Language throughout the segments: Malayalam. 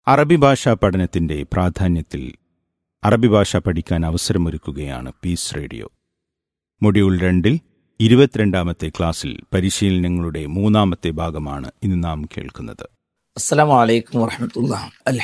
അറബി ഭാഷാ പഠനത്തിന്റെ പ്രാധാന്യത്തിൽ അറബി ഭാഷ പഠിക്കാൻ അവസരമൊരുക്കുകയാണ് പീസ് റേഡിയോ. മൊഡ്യൂൾ 2-ൽ 22-ാമത്തെ ക്ലാസ്സിൽ പരിശീലനങ്ങളുടെ 3-ാമത്തെ ഭാഗമാണ് ഇന്ന് നാം കേൾക്കുന്നത്. അസ്സലാമു അലൈക്കും വറഹ്മത്തുള്ളാഹി.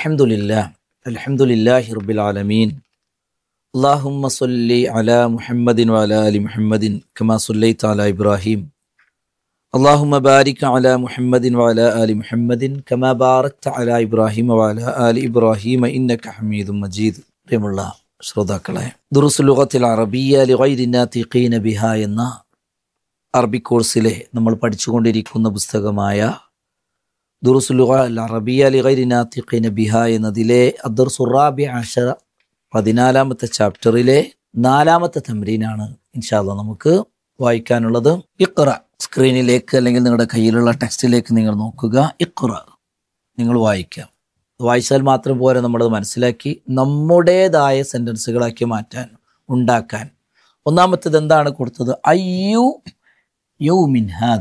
അൽഹംദുലില്ലാഹി റബ്ബിൽ ആലമീൻ. അല്ലാഹുമ്മ സ്വല്ലി അലാ മുഹമ്മദിൻ വഅലാ ആലി മുഹമ്മദിൻ കമാ സ്വല്ലൈത അലാ ഇബ്രാഹിം. അല്ലാഹുമ്മ ബാരിക് അലാ മുഹമ്മദിൻ വഅലാ ആലി മുഹമ്മദിൻ കമാ ബാറക്ത അലാ ഇബ്രാഹിം വഅലാ ആലി ഇബ്രാഹിം ഇന്നക ഹമീദും മജീദ്. പ്രിയമുള്ള ശ്രോതാക്കളെ, ദുറൂസുൽ ലുഗത്തിൽ അറബിയ്യ ലിഗൈരി നാതിഖീന ബിഹാ എന്ന അറബി കോഴ്സിലെ നമ്മൾ പഠിച്ചുകൊണ്ടിരിക്കുന്ന പുസ്തകമായ ദുറൂസുൽ ലുഗ അൽ അറബിയ്യ ലിഗൈരി നാതിഖീന ബിഹാ എന്നതിലെ അദ്ദർസുർ റാബിഅ അശറ 14-ാമത്തെ ചാപ്റ്ററിലെ 4-ാമത്തെ തംരീനാണ് ഇൻഷാ അല്ലാഹ് നമുക്ക് വായിക്കാനുള്ളത്. ഇഖ്റ. സ്ക്രീനിലേക്ക് അല്ലെങ്കിൽ നിങ്ങളുടെ കയ്യിലുള്ള ടെക്സ്റ്റിലേക്ക് നിങ്ങൾ നോക്കുക. ഇഖ്റ, നിങ്ങൾ വായിക്കാം. വായിച്ചാൽ മാത്രം പോരെ, നമ്മളത് മനസ്സിലാക്കി നമ്മുടേതായ സെന്റൻസുകളാക്കി മാറ്റാൻ, ഉണ്ടാക്കാൻ. ഒന്നാമത്തേത് എന്താണ് കൊടുത്തത്? അയ്യു യൗമിൻ ഹാദ.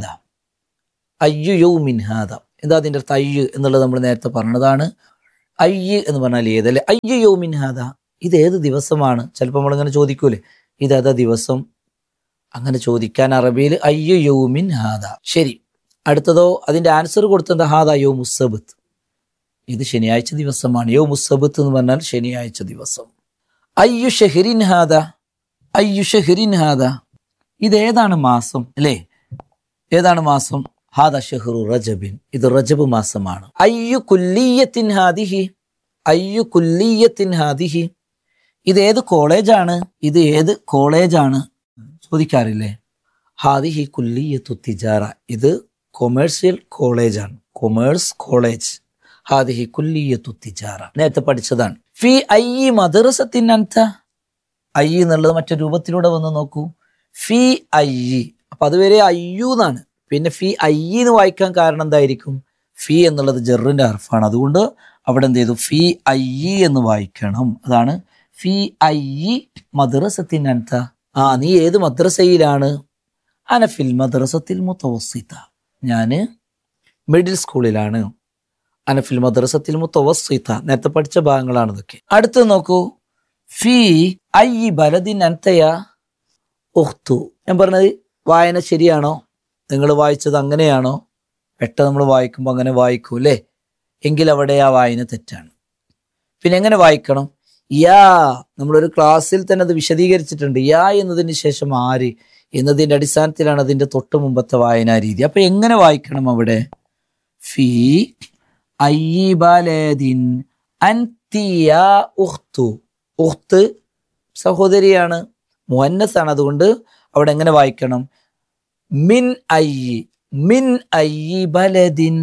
അയ്യു യൗമിൻ ഹാദ. എന്താ അതിൻ്റെ അർത്ഥം? അയ്യു എന്നുള്ളത് നമ്മൾ നേരത്തെ പറഞ്ഞതാണ്. അയ്യ് എന്ന് പറഞ്ഞാൽ ഏതല്ലേ? അയ്യു യൗമിൻ ഹാദ, ഇത് ഏത് ദിവസമാണ്? ചിലപ്പോൾ നമ്മളിങ്ങനെ ചോദിക്കൂലേ, ഇതേതാ ദിവസം? അങ്ങനെ ചോദിക്കാൻ അറബിയിൽ അയ്യു യൗമിൻ ഹാദ. ശരി, അടുത്തതോ അതിൻ്റെ ആൻസർ കൊടുത്തത് ഹാദ യൗമുസ് സബ്ത്, ഇത് ശനിയാഴ്ച ദിവസമാണ്. യൗമുസ് സബ്ത് എന്ന് പറഞ്ഞാൽ ശനിയാഴ്ച ദിവസം. അയ്യു ഷഹ്രിൻ ഹാദ. അയ്യു ഷഹ്രിൻ ഹാദ, ഇത് ഏതാണ് മാസം അല്ലേ? ഏതാണ് മാസം? ഹാദ ഷഹ്റു റജബിൻ, ഇത് റജബ് മാസമാണ്. അയ്യു കുല്ലിയത്തിൻ ഹാദിഹി. അയ്യു കുല്ലിയത്തിൻ ഹാദിഹി, ഇത് ഏത് കോളേജാണ്? ഇത് ഏത് കോളേജാണ് ചോദിക്കാറില്ലേ? ഹാദിഹി കുല്ലിയത്തു തിജാറ, ഇത് കൊമേഴ്സ്യൽ കോളേജാണ്. Commerce college. ഹാദിഹി കുല്ലിയത്തു തിജാറ, നേരത്തെ പഠിച്ചതാണ്. ഫി അയ്യി മദ്റസത്തിൻ അൻത. അയ്യി എന്നുള്ളത് മറ്റൊരു രൂപത്തിലൂടെ വന്ന് നോക്കൂ. ഫി അയ്യി, അപ്പൊ അതുവരെ അയ്യു എന്നാണ്. പിന്നെ ഫി അയ്യി എന്ന് വായിക്കാൻ കാരണം എന്തായിരിക്കും? ഫി എന്നുള്ളത് ജറിന്റെ ഹർഫാണ്. അതുകൊണ്ട് അവിടെ എന്ത് ചെയ്തു? ഫി അയ്യി എന്ന് വായിക്കണം. അതാണ് ഫി അയ്യി മദ്റസത്തിൻ അൻത. നീ ഏത് മദ്രസയിലാണ്? അനഫിൽ മദ്രസത്തിൽ മുത്തവസ്സിത, ഞാന് മിഡിൽ സ്കൂളിലാണ്. അനഫിൽ മദ്രസത്തിൽ മുത്തവസ്സിത, നേരത്തെ പഠിച്ച ഭാഗങ്ങളാണ് ഇതൊക്കെ. അടുത്ത് നോക്കൂ. ഫി അയ്യി ബലദിൻ അൻതയ ഉഖ്തു. ഞാൻ പറഞ്ഞത് വായന ശരിയാണോ? നിങ്ങൾ വായിച്ചത് അങ്ങനെയാണോ? പെട്ടെന്ന് നമ്മൾ വായിക്കുമ്പോൾ അങ്ങനെ വായിക്കൂ അല്ലേ? എങ്കിൽ അവിടെ ആ വായന തെറ്റാണ്. പിന്നെ എങ്ങനെ വായിക്കണം? യാ, നമ്മളൊരു ക്ലാസ്സിൽ തന്നെ അത് വിശദീകരിച്ചിട്ടുണ്ട്. യാ എന്നതിന് ശേഷം ആര് എന്നതിൻ്റെ അടിസ്ഥാനത്തിലാണ് അതിൻ്റെ തൊട്ട് മുമ്പത്തെ വായനാ രീതി. അപ്പൊ എങ്ങനെ വായിക്കണം അവിടെ? ഫി അയ്യി ബലദിൻ അൻതി യാ ഉഖ്തു. ഉഖ്ത് സഹോദരിയാണ്, മുഅന്നസാണ്. അതുകൊണ്ട് അവിടെ എങ്ങനെ വായിക്കണം? മിൻ അയ്യി, മിൻ അയ്യി ബലദിൻ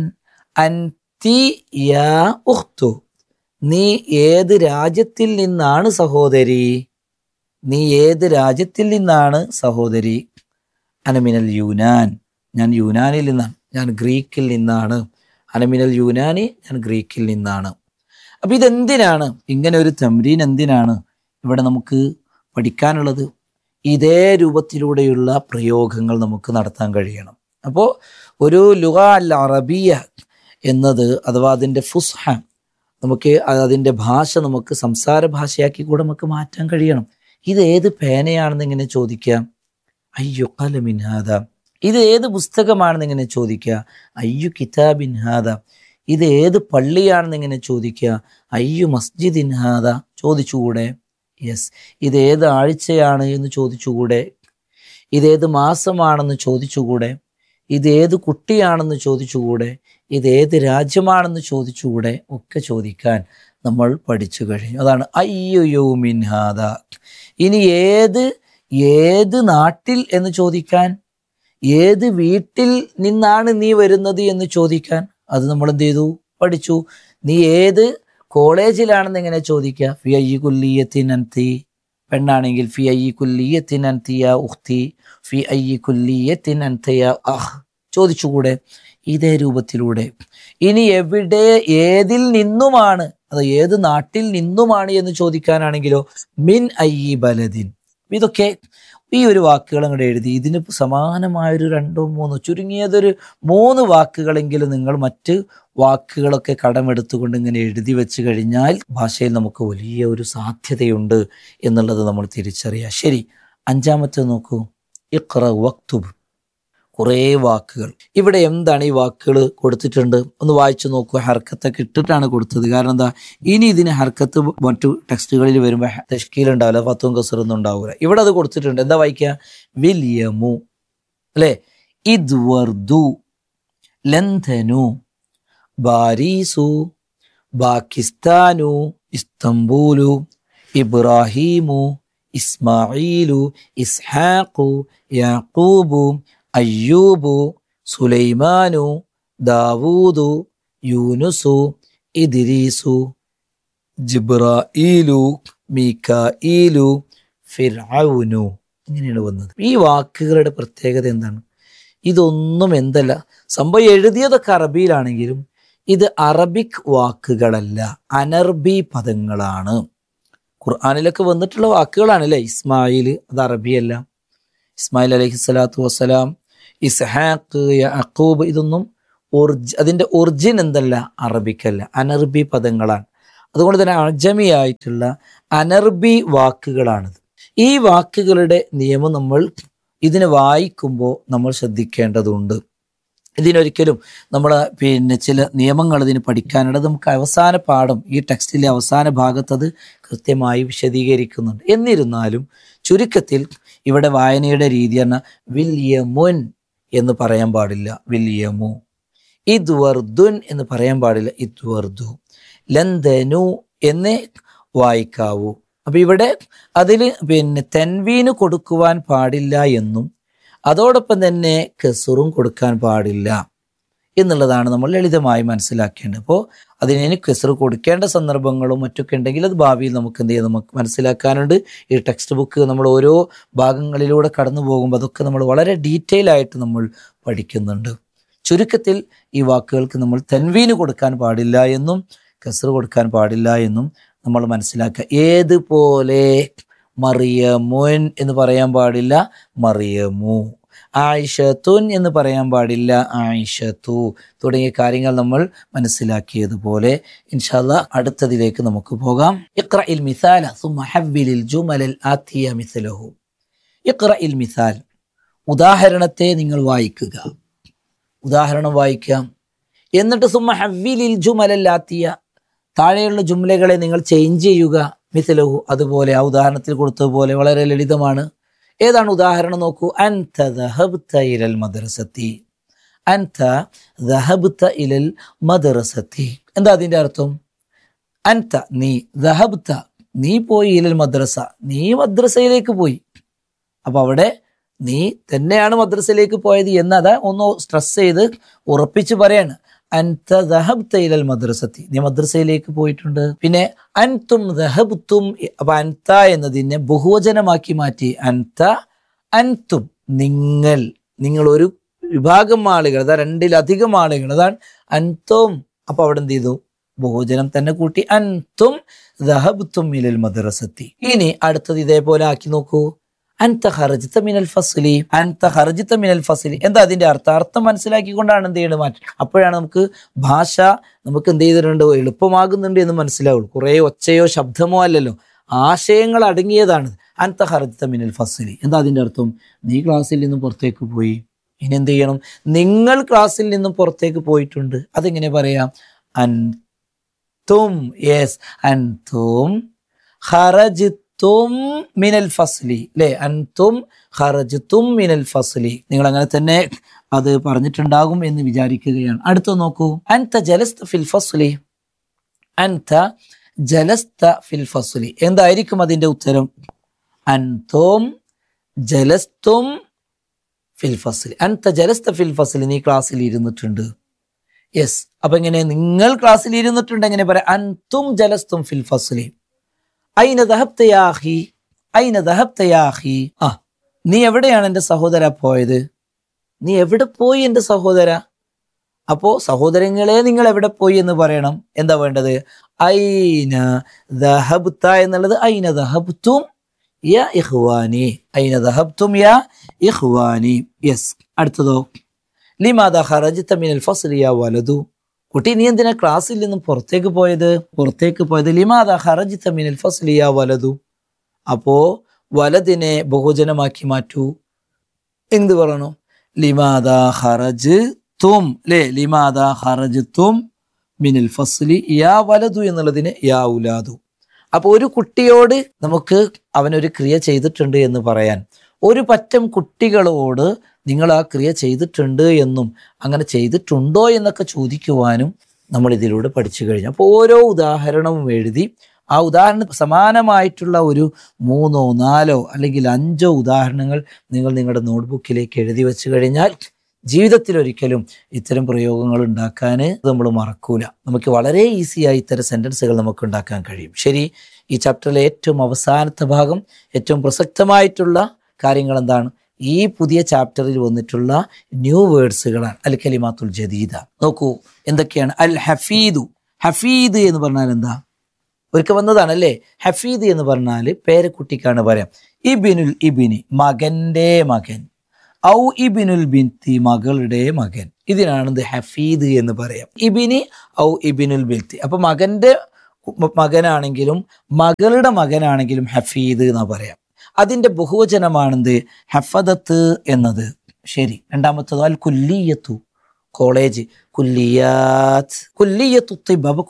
അൻതി യാ ഉഖ്തു, നീ ഏത് രാജ്യത്തിൽ നിന്നാണ് സഹോദരി? നീ ഏത് രാജ്യത്തിൽ നിന്നാണ് സഹോദരി? അനമിനൽ യൂനാൻ, ഞാൻ യൂനാനിൽ നിന്നാണ്. ഞാൻ ഗ്രീക്കിൽ നിന്നാണ്. അനമിനൽ യൂനാനി, ഞാൻ ഗ്രീക്കിൽ നിന്നാണ്. അപ്പൊ ഇതെന്തിനാണ് ഇങ്ങനെ ഒരു തംരീൻ? എന്തിനാണ് ഇവിടെ നമുക്ക് പഠിക്കാനുള്ളത്? ഇതേ രൂപത്തിലൂടെയുള്ള പ്രയോഗങ്ങൾ നമുക്ക് നടത്താൻ കഴിയണം. അപ്പോൾ ഒരു ലുഗ അൽ അറബിയ എന്നത് അഥവാ അതിൻ്റെ ഫുസ്ഹ, നമുക്ക് അതിൻ്റെ ഭാഷ നമുക്ക് സംസാര ഭാഷയാക്കി കൂടെ നമുക്ക് മാറ്റാൻ കഴിയണം. ഇത് ഏത് പേനയാണെന്ന് ഇങ്ങനെ ചോദിക്കുക. അയ്യു ഖലമിൻ ഹാദ, ഇത് ഏത് പുസ്തകമാണെന്ന് ഇങ്ങനെ ചോദിക്കുക. അയ്യു കിതാബിൻ ഹാദ, ഇത് ഏത് പള്ളിയാണെന്ന് ഇങ്ങനെ ചോദിക്കുക. അയ്യു മസ്ജിദിൻ ഹാദ, ചോദിച്ചുകൂടെ? യെസ്. ഇത് ഏത് ആഴ്ചയാണ് എന്ന് ചോദിച്ചുകൂടെ? ഇതേത് മാസമാണെന്ന് ചോദിച്ചുകൂടെ? ഇതേത് കുട്ടിയാണെന്ന് ചോദിച്ചുകൂടെ? ഇതേത് രാജ്യമാണെന്ന് ചോദിച്ചുകൂടെ? ഒക്കെ ചോദിക്കാൻ നമ്മൾ പഠിച്ചു കഴിഞ്ഞു. അതാണ് അയ്യു യൗമിൻ ഹാദ. ഇനി ഏത് നാട്ടിൽ എന്ന് ചോദിക്കാൻ, ഏത് വീട്ടിൽ നിന്നാണ് നീ വരുന്നത് എന്ന് ചോദിക്കാൻ, അത് നമ്മൾ എന്ത് ചെയ്തു? പഠിച്ചു. നീ ഏത് കോളേജിലാണെന്ന് എങ്ങനെ ചോദിക്കുക? ഫി അയ്യി കുല്ലിയത്തിൻ അൻതി, പെണ്ണാണെങ്കിൽ ഫി അയ്യി കുല്ലിയത്തിൻ അൻതി യാ ഉഖ്തി, ഫി അയ്യി കുല്ലിയത്തിൻ അൻത യാ അഖ്, ചോദിച്ചുകൂടെ? ഇതേ രൂപത്തിലൂടെ. ഇനി ഏതിൽ നിന്നുമാണ്, അത് ഏത് നാട്ടിൽ നിന്നുമാണ് എന്ന് ചോദിക്കാനാണെങ്കിലോ മിൻ അയ്യി ബലദിൻ. ഇതൊക്കെ ഈ ഒരു വാക്കുകൾ അങ്ങോട്ട് എഴുതി ഇതിന് സമാനമായൊരു 2-3 ചുരുങ്ങിയതൊരു 3 വാക്കുകളെങ്കിലും നിങ്ങൾ മറ്റ് വാക്കുകളൊക്കെ കടമെടുത്തുകൊണ്ട് ഇങ്ങനെ എഴുതി വെച്ച് കഴിഞ്ഞാൽ ഭാഷയിൽ നമുക്ക് വലിയ ഒരു സാധ്യതയുണ്ട് എന്നുള്ളത് നമ്മൾ തിരിച്ചറിയാം. ശരി, 5-മത്തെ നോക്കൂ. ഇഖ്റ വക്തുബ്. കുറേ വാക്കുകൾ. ഇവിടെ എന്താണ് ഈ വാക്കുകൾ കൊടുത്തിട്ടുണ്ട് ഒന്ന് വായിച്ചു നോക്കൂ. ഹർക്കത്തൊക്കെ ഇട്ടിട്ടാണ് കൊടുത്തത്. കാരണം എന്താ, ഇനി ഇതിന് ഹർക്കത്ത് മറ്റു ടെക്സ്റ്റുകളിൽ വരുമ്പോൾ തഷ്കീൽ ഉണ്ടാവില്ല, ഫത്തും കസറൊന്നും ഉണ്ടാവില്ല. ഇവിടെ അത് കൊടുത്തിട്ടുണ്ട്. എന്താ വായിക്കുക? വില്യമു അല്ലെ, ഇദ്വർദു, ലന്ധനു, ബാരീസു, പാകിസ്ഥാനു, ഇസ്തംബൂലു, ഇബ്രാഹീമു, ഇസ്മായിലു, ഇസ്ഹാഖു, യാക്കൂബു, അയ്യൂബു, സുലൈമാനു, ദാവൂദു, യൂനുസു, ഇദ്രീസു, ജിബ്രായീലു, മീകായീലു, ഫിർഔനു. ഇങ്ങനെയാണ് വന്നത്. ഈ വാക്കുകളുടെ പ്രത്യേകത എന്താണ്? ഇതൊന്നും എന്തല്ല, സംഭവം എഴുതിയതൊക്കെ അറബിയിലാണെങ്കിലും ഇത് അറബിക് വാക്കുകളല്ല, അനർബി പദങ്ങളാണ്. ഖുർആനിലൊക്കെ വന്നിട്ടുള്ള വാക്കുകളാണ് അല്ലേ. ഇസ്മായിൽ അത് അറബിയല്ല. ഇസ്മായിൽ അലൈഹിസ്സലാത്തു വസ്സലാം, ഇസ്ഹാഖ്, യാക്കൂബ്, ഇതൊന്നും അതിൻ്റെ ഒറിജിൻ എന്തല്ല, അറബിക്കല്ല, അനർബി പദങ്ങളാണ്. അതുകൊണ്ട് തന്നെ അജമിയായിട്ടുള്ള അനർബി വാക്കുകളാണിത്. ഈ വാക്കുകളുടെ നിയമം നമ്മൾ ഇതിനെ വായിക്കുമ്പോൾ നമ്മൾ ശ്രദ്ധിക്കേണ്ടതുണ്ട്. ഇതിനൊരിക്കലും നമ്മൾ ചില നിയമങ്ങൾ ഇതിന് പഠിക്കാനുള്ളത്. നമുക്ക് അവസാന പാഠം ഈ ടെക്സ്റ്റിലെ അവസാന ഭാഗത്ത് അത് കൃത്യമായി വിശദീകരിക്കുന്നുണ്ട്. എന്നിരുന്നാലും ചുരുക്കത്തിൽ ഇവിടെ വായനയുടെ രീതി പറഞ്ഞാൽ വില്യമുൻ എന്ന് പറയാൻ പാടില്ല, വില്യമു. ഇദ്വർദുൻ എന്ന് പറയാൻ പാടില്ല, ഇദ്വർദു. ലന്ധനു എന്നേ വായിക്കാവൂ. അപ്പൊ ഇവിടെ അതിൽ തൻവീന് കൊടുക്കുവാൻ പാടില്ല എന്നും അതോടൊപ്പം തന്നെ കെസുറും കൊടുക്കാൻ പാടില്ല എന്നുള്ളതാണ് നമ്മൾ ലളിതമായി മനസ്സിലാക്കേണ്ടത്. അപ്പോൾ അതിന് കെസുർ കൊടുക്കേണ്ട സന്ദർഭങ്ങളും മറ്റൊക്കെ ഉണ്ടെങ്കിൽ അത് ഭാവിയിൽ നമുക്ക് എന്ത് ചെയ്യാം, നമുക്ക് മനസ്സിലാക്കാനുണ്ട്. ഈ ടെക്സ്റ്റ് ബുക്ക് നമ്മൾ ഓരോ ഭാഗങ്ങളിലൂടെ കടന്നു പോകുമ്പോൾ അതൊക്കെ നമ്മൾ വളരെ ഡീറ്റെയിൽ ആയിട്ട് നമ്മൾ പഠിക്കുന്നുണ്ട്. ചുരുക്കത്തിൽ ഈ വാക്കുകൾക്ക് നമ്മൾ തൻവീന് കൊടുക്കാൻ പാടില്ല എന്നും കെസുർ കൊടുക്കാൻ പാടില്ല എന്നും നമ്മൾ മനസ്സിലാക്കുക. ഏതുപോലെ മറിയമുൻ എന്ന് പറയാൻ പാടില്ല, മറിയമു. ആയിഷത്തുൻ എന്ന് പറയാൻ പാടില്ല, ആയിഷത്തു. തുടങ്ങിയ കാര്യങ്ങൾ നമ്മൾ മനസ്സിലാക്കിയതുപോലെ ഇൻഷാ അല്ലാഹ് അടുത്തതിലേക്ക് നമുക്ക് പോകാം. ഇഖ്റഇൽ മിസാല സുമ്മ ഹവ്വിലിൽ ജുമലൽ ആതിയ മിസ്ലഹു. ഇഖ്റഇൽ മിസാൽ, ഉദാഹരണത്തെ നിങ്ങൾ വായിക്കുക. ഉദാഹരണം വായിക്കാം. എന്നിട്ട് സുമ്മ ഹവ്വിലിൽ ജുമലൽ ആതിയ, താഴെയുള്ള ജുംലകളെ നിങ്ങൾ ചേഞ്ച് ചെയ്യുക. മിസ്ലഹു, അതുപോലെ ആ ഉദാഹരണത്തിൽ കൊടുത്തതുപോലെ വളരെ ലളിതമാണ്. ഏതാണ് ഉദാഹരണം നോക്കൂ. അൻത ദഹബ്ത ഇലൽ മദ്രസത്തി, അൻത ദഹബ്ത ഇലൽ മദ്രസത്തി. എന്താ അതിന്റെ അർത്ഥം? അൻത നീ, ദഹബ്ത നീ പോയി, ഇലൽ മദ്രസ നീ മദ്രസയിലേക്ക് പോയി. അപ്പൊ അവിടെ നീ തന്നെയാണ് മദ്രസയിലേക്ക് പോയത് എന്നതാ ഒന്ന് സ്ട്രെസ് ചെയ്ത് ഉറപ്പിച്ച് പറയാണ്. അൻത ദഹബ്ത ഇലൽ മദ്രസത്തി, നീ മദ്രസയിലേക്ക് പോയിട്ടുണ്ട്. പിന്നെ അൻതും ദഹബ്തും, അപ്പൊ അൻത എന്നതിനെ ബഹുവചനമാക്കി മാറ്റി. അൻത, അൻതും നിങ്ങൾ, നിങ്ങൾ ഒരു വിഭാഗം ആളുകൾ, അതാ രണ്ടിലധികം ആളുകൾ, അതാണ് അൻതും. അപ്പൊ അവിടെ എന്ത് ചെയ്തു, ബഹുവചനം തന്നെ കൂട്ടി. അൻതും ദഹബ്തും ഇലൽ മദ്രസത്തി. ഇനി അടുത്തത് ഇതേപോലെ ആക്കി നോക്കൂ. അൻത ഖറജ്ത മിനൽ ഫസ്ലി, അൻത ഖറജ്ത മിനൽ ഫസ്ലി. എന്താ അതിന്റെ അർത്ഥം? അർത്ഥം മനസ്സിലാക്കിക്കൊണ്ടാണ് എന്ത് ചെയ്യുന്നത്, മാറ്റി. അപ്പോഴാണ് നമുക്ക് ഭാഷ നമുക്ക് എന്ത് ചെയ്തിട്ടുണ്ട്, എളുപ്പമാകുന്നുണ്ട് എന്ന് മനസ്സിലാവുള്ളൂ. കുറേ ഒച്ചയോ ശബ്ദമോ അല്ലല്ലോ, ആശയങ്ങൾ അടങ്ങിയതാണ്. അൻത ഖറജ്ത മിനൽ ഫസ്ലി, എന്താ അതിന്റെ അർത്ഥം? നീ ക്ലാസ്സിൽ നിന്നും പുറത്തേക്ക് പോയി. ഇനി എന്ത് ചെയ്യണം? നിങ്ങൾ ക്ലാസ്സിൽ നിന്നും പുറത്തേക്ക് പോയിട്ടുണ്ട്. അതെങ്ങനെ പറയാം? അൻതും, യെസ്, അൻതും ഖറജ്തും മിനൽ ഫസ്ലി, അല്ലെ? അൻതും ഖറജ്തും മിനൽ ഫസ്ലി. നിങ്ങൾ അങ്ങനെ തന്നെ അത് പറഞ്ഞിട്ടുണ്ടാകും എന്ന് വിചാരിക്കുകയാണ്. അടുത്ത നോക്കൂ. അൻത ജലസ്ത ഫിൽ ഫസ്ലി, അൻത ജലസ്ത ഫിൽ ഫസ്ലി. എന്തായിരിക്കും അതിന്റെ ഉത്തരം? അൻതും ജലസ്തും ഫിൽ ഫസ്ലി. അൻത ജലസ്ത ഫിൽ ഫസ്ലി, നീ ക്ലാസ്സിൽ ഇരുന്നിട്ടുണ്ട്. യെസ്. അപ്പൊ എങ്ങനെ? നിങ്ങൾ ക്ലാസ്സിൽ ഇരുന്നിട്ടുണ്ട്. എങ്ങനെ പറയാം? അൻതും ജലസ്തും ഫിൽ ഫസ്ലി. ഐന ദഹബ്ത യാ അഖി, ഐന ദഹബ്ത യാ അഖി. ആ, നീ എവിടെയാണ് എൻ്റെ സഹോദര പോയത്? നീ എവിടെ പോയി എൻ്റെ സഹോദര? അപ്പോ സഹോദരങ്ങളെ നിങ്ങൾ എവിടെ പോയി എന്ന് പറയണം. എന്താ വേണ്ടത്? ഐന ദഹബ്ത എന്നുള്ളത് ഐന ദഹബ്തും യാ ഇഖ്വാനി, ഐന ദഹബ്തും യാ ഇഖ്വാനി. യെസ്. അടുത്തതോ, ലിമാദാ ഖറജ്ത മിനൽ ഫസ്ലി യാ വലദു, കുട്ടി നീ എന്തിനാ ക്ലാസ്സിൽ നിന്നും പുറത്തേക്ക് പോയത്? ലിമാദാ ഖറജ്ത മിനൽ ഫസ്ലി യാ വലദു. അപ്പോ വലദിനെ ബഹുജനമാക്കി മാറ്റൂ. എന്ത് പറയണു? ലിമാദാ ഖറജ്തും, അല്ലേ? ലിമാദാ ഖറജ്തും മിനൽ ഫസ്ലി യാ വലദു എന്നുള്ളതിന് യാ ഉലാദു. അപ്പൊ ഒരു കുട്ടിയോട് നമുക്ക് അവനൊരു ക്രിയ ചെയ്തിട്ടുണ്ട് എന്ന് പറയാൻ, ഒരു പറ്റം കുട്ടികളോട് നിങ്ങൾ ആ ക്രിയ ചെയ്തിട്ടുണ്ട് എന്നും അങ്ങനെ ചെയ്തിട്ടുണ്ടോ എന്നൊക്കെ ചോദിക്കുവാനും നമ്മൾ ഇതിലൂടെ പഠിച്ചു കഴിഞ്ഞു. അപ്പോൾ ഓരോ ഉദാഹരണവും എഴുതി ആ ഉദാഹരണ സമാനമായിട്ടുള്ള ഒരു 3 4 അല്ലെങ്കിൽ 5 ഉദാഹരണങ്ങൾ നിങ്ങൾ നിങ്ങളുടെ നോട്ട്ബുക്കിലേക്ക് എഴുതി വെച്ച് കഴിഞ്ഞാൽ ജീവിതത്തിൽ ഒരിക്കലും ഇത്തരം പ്രയോഗങ്ങൾ ഉണ്ടാക്കാൻ നമ്മൾ മറക്കൂല. നമുക്ക് വളരെ ഈസിയായി ഇത്തരം സെന്റൻസുകൾ നമുക്ക് ഉണ്ടാക്കാൻ കഴിയും. ശരി, ഈ ചാപ്റ്ററിലെ ഏറ്റവും അവസാനത്തെ ഭാഗം, ഏറ്റവും പ്രസക്തമായിട്ടുള്ള കാര്യങ്ങൾ എന്താണ്? ഈ പുതിയ ചാപ്റ്ററിൽ വന്നിട്ടുള്ള ന്യൂ വേർഡ്സുകളാണ്. അൽ കലിമാത്തുൽ ജദീദ. നോക്കൂ എന്തൊക്കെയാണ്. അൽ ഹഫീദു. ഹഫീദ് എന്ന് പറഞ്ഞാൽ എന്താ? ഒരിക്കൽ വന്നതാണല്ലേ. ഹഫീദ് എന്ന് പറഞ്ഞാൽ പേരക്കുട്ടിക്കാണ് പറയാം. ഇബിനുൽ ഇബിനി, മകന്റെ മകൻ. ഔ ഇബിനുൽ ബിൻതി, മകളുടെ മകൻ. ഇതിനാണ് ഹഫീദ് എന്ന് പറയാം. ഇബിനി ഔ ഇബിനുൽ ബിൻതി. അപ്പൊ മകന്റെ മകനാണെങ്കിലും മകളുടെ മകനാണെങ്കിലും ഹഫീദ് എന്നാ പറയാം. അതിന്റെ ബഹുവചനമാണെന്ത്? ഹഫദത്ത് എന്നത്. ശരി. രണ്ടാമത്തത് അൽ കുല്ലിയത്തു, കോളേജ്. കുല്ലിയാത്ത്, കുല്ലിയത്തു തിബ്. അപ്പൊ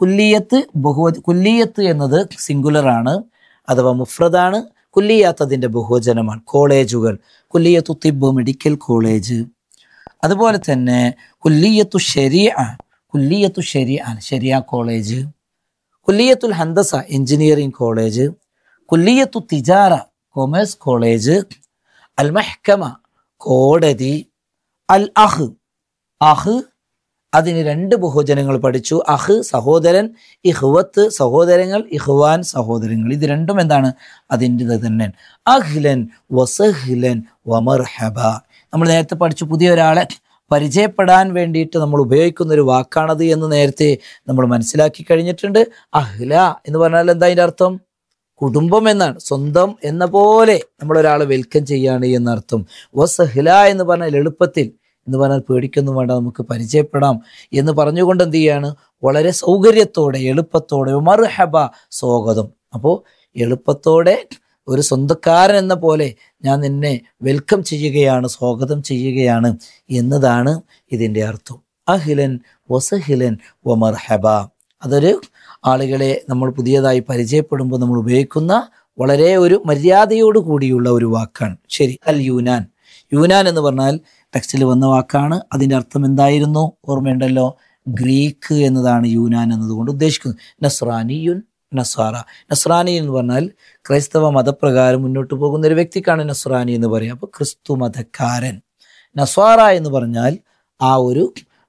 കുല്ലിയത്ത് എന്നത് സിംഗുലർ ആണ് അഥവാ മുഫ്രദാണ്. കുല്ലിയാത്ത് അതിന്റെ ബഹുവചനമാണ്. കോളേജുകൾ. കുല്ലിയത്തു തിബ് മെഡിക്കൽ കോളേജ്. അതുപോലെ തന്നെ കുല്ലിയത്തു ശരിയ, കുല്ലിയത്തു ശരിയ ശരിയ college. കുല്ലിയത്തുൽ ഹന്ദസ engineering college. കുല്ലിയത്തു തിജാറ commerce college. അൽ മഹ്കമ കോടതി. അൽ അഹ്, അഹ് അതിന് 2 ബഹുവചനങ്ങൾ പഠിച്ചു. അഹ് സഹോദരൻ, ഇഹ്വത്ത് സഹോദരങ്ങൾ, ഇഹ്വാൻ സഹോദരങ്ങൾ. ഇത് രണ്ടും എന്താണ്? അതിൻ്റെ തന്നെ. അഹ്ലൻ വസഹ്ലൻ വമർഹബ. നമ്മൾ നേരത്തെ പഠിച്ചു. പുതിയ ഒരാളെ പരിചയപ്പെടാൻ വേണ്ടിയിട്ട് നമ്മൾ ഉപയോഗിക്കുന്ന ഒരു വാക്കാണത് എന്ന് നേരത്തെ നമ്മൾ മനസ്സിലാക്കി കഴിഞ്ഞിട്ടുണ്ട്. അഹ്ല എന്ന് പറഞ്ഞാൽ എന്താ അതിൻ്റെ അർത്ഥം? കുടുംബം എന്നാണ്. സ്വന്തം എന്ന പോലെ നമ്മളൊരാളെ വെൽക്കം ചെയ്യാണ് എന്നർത്ഥം. വസഹ്ല എന്ന് പറഞ്ഞാൽ എളുപ്പത്തിൽ എന്ന് പറഞ്ഞാൽ പേടിക്കൊന്നും വേണ്ട, നമുക്ക് പരിചയപ്പെടാം എന്ന് പറഞ്ഞുകൊണ്ട് എന്ത് ചെയ്യാണ്? വളരെ സൗകര്യത്തോടെ എളുപ്പത്തോടെ മർഹബ സ്വാഗതം. അപ്പോൾ എളുപ്പത്തോടെ ഒരു സ്വന്തക്കാരൻ എന്ന പോലെ ഞാൻ നിന്നെ വെൽക്കം ചെയ്യുകയാണ്, സ്വാഗതം ചെയ്യുകയാണ് എന്നതാണ് ഇതിൻ്റെ അർത്ഥം. അഹ്ലൻ വസഹ്ലൻ വമർഹബ. അതൊരു ആളുകളെ നമ്മൾ പുതിയതായി പരിചയപ്പെടുമ്പോൾ നമ്മൾ ഉപയോഗിക്കുന്ന വളരെ ഒരു മര്യാദയോട് കൂടിയുള്ള ഒരു വാക്കാണ്. ശരി. അൽ യൂനാൻ. യൂനാൻ എന്ന് പറഞ്ഞാൽ ടെക്സ്റ്റിൽ വന്ന വാക്കാണ്. അതിൻ്റെ അർത്ഥം എന്തായിരുന്നു? ഓർമ്മയുണ്ടല്ലോ. ഗ്രീക്ക് എന്നതാണ് യൂനാൻ എന്നതുകൊണ്ട് ഉദ്ദേശിക്കുന്നത്. നസ്രാനിയുൻ, നസാറ. നസ്രാനി എന്ന് പറഞ്ഞാൽ ക്രൈസ്തവ മതപ്രകാരം മുന്നോട്ട് പോകുന്ന ഒരു വ്യക്തിക്കാണ് നസ്രാനി എന്ന് പറയുക. അപ്പോൾ ക്രിസ്തു മതക്കാരൻ. നസ്വാറ എന്ന് പറഞ്ഞാൽ ആ ഒരു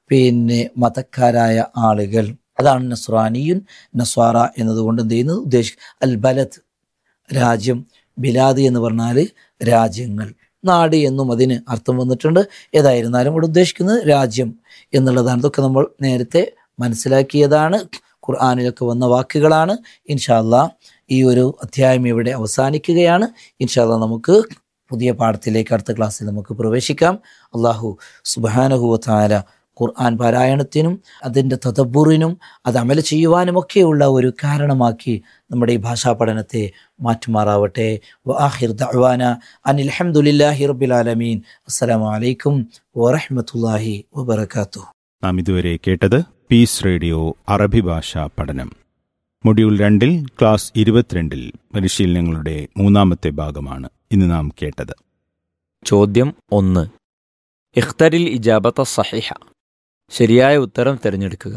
മതക്കാരായ ആളുകൾ. അതാണ് നസ്രാനിയുൻ നസ്വാറ എന്നതുകൊണ്ട് എന്ത് ചെയ്യുന്നത്? ഉദ്ദേശിക്കുക. അൽ ബലദ് രാജ്യം. ബിലാദ് എന്ന് പറഞ്ഞാൽ രാജ്യങ്ങൾ, നാട് എന്നും അതിന് അർത്ഥം വന്നിട്ടുണ്ട്. ഏതായിരുന്നാലും ഇവിടെ ഉദ്ദേശിക്കുന്നത് രാജ്യം എന്നുള്ളതാണ്. ഇതൊക്കെ നമ്മൾ നേരത്തെ മനസ്സിലാക്കിയതാണ്. ഖുർആനിലൊക്കെ വന്ന വാക്കുകളാണ്. ഇൻഷാ അല്ലാഹ് ഈ ഒരു അധ്യായം ഇവിടെ അവസാനിക്കുകയാണ്. ഇൻഷാ അല്ലാഹ് നമുക്ക് പുതിയ പാഠത്തിലേക്ക് അടുത്ത ക്ലാസ്സിൽ നമുക്ക് പ്രവേശിക്കാം. അള്ളാഹു സുബ്ഹാനഹു വ തആല ഖുർആൻ പാരായണത്തിനും അതിൻ്റെ തദബ്ബുറിനും അത് അമൽ ചെയ്യുവാനുമൊക്കെയുള്ള ഒരു കാരണമാക്കി നമ്മുടെ ഈ ഭാഷാ പഠനത്തെ മാറ്റുമാറാവട്ടെ. വആഖിർ ദഅ്വാന അനിൽ ഹംദുലില്ലാഹി റബ്ബിൽ ആലമീൻ. അസ്സലാമു അലൈക്കും വറഹ്മത്തുള്ളാഹി വബറകാതുഹു. നാം ഇതുവരെ കേട്ടത് പീസ് റേഡിയോ അറബി ഭാഷാ പഠനം മൊഡ്യൂൾ 2 ക്ലാസ് 22 പരിശീലനങ്ങളുടെ 3ാമത്തെ ഭാഗമാണ് ഇന്ന് നാം കേട്ടത്. ചോദ്യം 1. ഇഖ്തരിൽ ഇജാബത്ത സഹിഹ. ശരിയായ ഉത്തരം തിരഞ്ഞെടുക്കുക.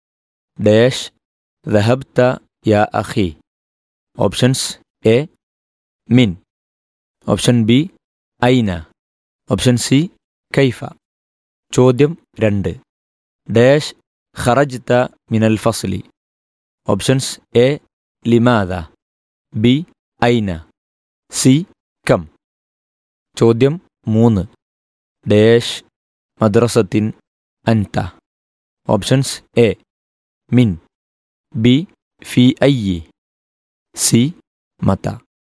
Dash ദഹബ്ത yeah അഖി. ഓപ്ഷൻസ്: എ മിൻ, ഓപ്ഷൻ ബി ഐന, ഓപ്ഷൻ സി കൈഫ. ചോദ്യം 2. ഡാഷ് ഖറജ്ത മിനൽ ഫസ്ലി. ഓപ്ഷൻസ്: എ ലിമാദ, ബി ഐന, സി കം. ചോദ്യം 3. ഡാഷ് മദ്രസത്തിൻ അൻത. ഓപ്ഷൻസ്: എ മിൻ, ബി ഫി ഐ, സി മത.